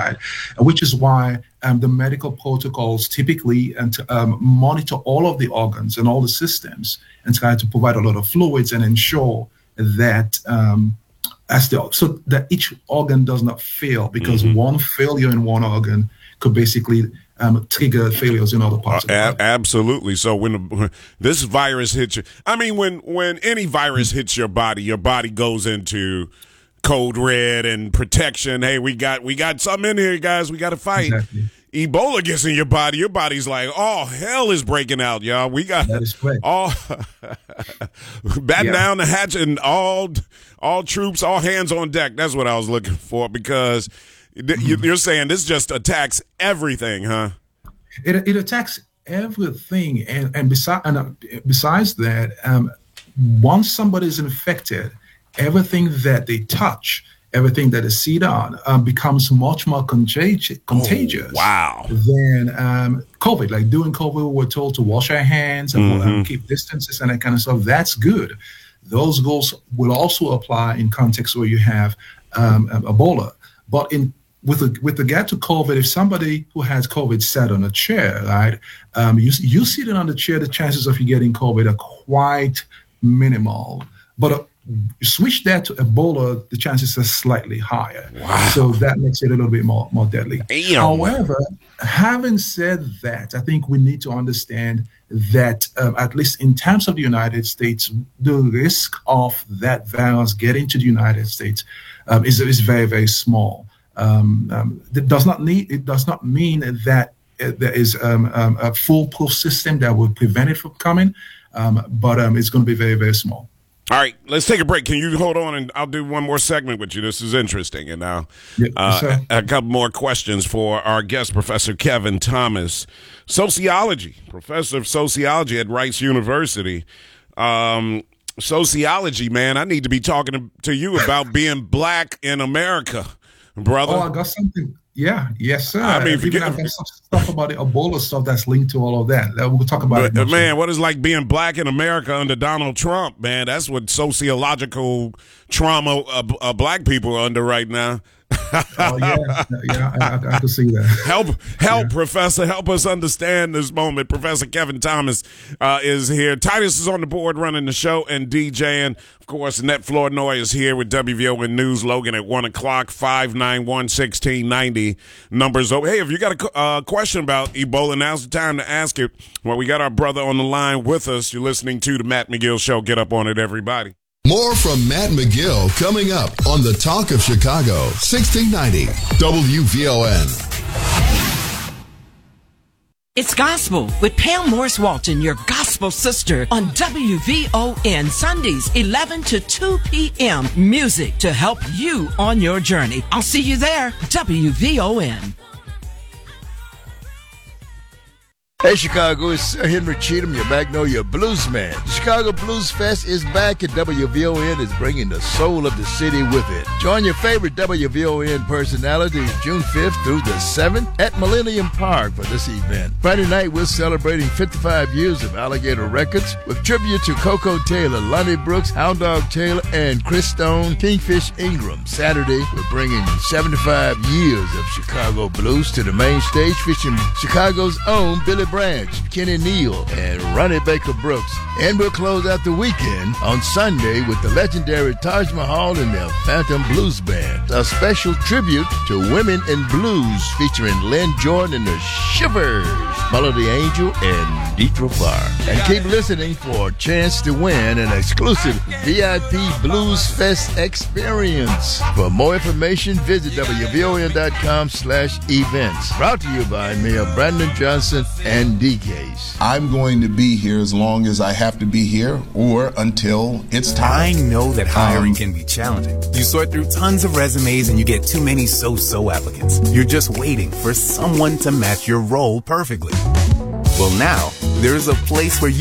right? Which is why the medical protocols typically monitor all of the organs and all the systems and try to provide a lot of fluids and ensure that so that each organ does not fail, because one failure in one organ could basically trigger failures in other parts of the body. Absolutely. So when this virus hits you, I mean, when any virus hits your body goes into code red and protection. Hey, we got something in here, guys. We got to fight. Exactly. Ebola gets in your body's like, oh, hell is breaking out, y'all. We got all batten down the hatch and all troops, all hands on deck. That's what I was looking for, because you're saying this just attacks everything, huh? It attacks everything, and besides that, once somebody is infected, everything that they touch, everything that is seen on, becomes much more contagious. Wow! Than COVID. Like during COVID, we were told to wash our hands and keep distances and that kind of stuff. That's good. Those goals will also apply in contexts where you have Ebola. But with regard to COVID, if somebody who has COVID sat on a chair, right, you sit on the chair, the chances of you getting COVID are quite minimal. But switch that to Ebola, the chances are slightly higher. Wow. So that makes it a little bit more deadly. Damn. However, having said that, I think we need to understand that at least in terms of the United States, the risk of that virus getting to the United States is very, very small. It does not mean that there is a foolproof system that will prevent it from coming, but it's going to be very, very small. All right, let's take a break. Can you hold on, and I'll do one more segment with you. This is interesting. And now a couple more questions for our guest, Professor Kevin Thomas, professor of sociology at Rice University. Sociology, man, I need to be talking to you about being black in America, brother. Oh, I got something. Yeah, yes, sir. I mean, I've got some stuff about the Ebola stuff that's linked to all of that. We'll talk about it. Man, what is like being black in America under Donald Trump, man? That's what sociological trauma black people are under right now. Oh, yeah, I can see that. Help, Professor. Help us understand this moment. Professor Kevin Thomas is here. Titus is on the board running the show and DJing. Of course, Annette Flournoy is here with WVON News. Logan at 1 o'clock, 591-1690. Numbers over. Hey, if you got a question about Ebola, now's the time to ask it. Well, we got our brother on the line with us. You're listening to the Matt McGill Show. Get up on it, everybody. More from Matt McGill coming up on the Talk of Chicago, 1690 WVON. It's Gospel with Pam Morris Walton, your gospel sister, on WVON Sundays, 11 to 2 p.m. Music to help you on your journey. I'll see you there, WVON. Hey Chicago, it's Sir Henry Cheatham, your Magnolia Blues man. The Chicago Blues Fest is back, and WVON is bringing the soul of the city with it. Join your favorite WVON personalities June 5th through the 7th at Millennium Park for this event. Friday night, we're celebrating 55 years of Alligator Records with tribute to Coco Taylor, Lonnie Brooks, Hound Dog Taylor, and Chris Stone, Kingfish Ingram. Saturday, we're bringing 75 years of Chicago blues to the main stage, featuring Chicago's own Billy Branch, Kenny Neal, and Ronnie Baker Brooks. And we'll close out the weekend on Sunday with the legendary Taj Mahal and their Phantom Blues Band. A special tribute to women in blues featuring Lynn Jordan and the Shivers, Melody Angel, and Deetra Farr. And keep listening for a chance to win an exclusive VIP Blues Fest experience. For more information, visit WVON.com/events. Brought to you by Mayor Brandon Johnson and D-Case. I'm going to be here as long as I have to be here or until it's time. I know that hiring can be challenging. You sort through tons of resumes and you get too many so-so applicants. You're just waiting for someone to match your role perfectly. Well, now, there's a place where you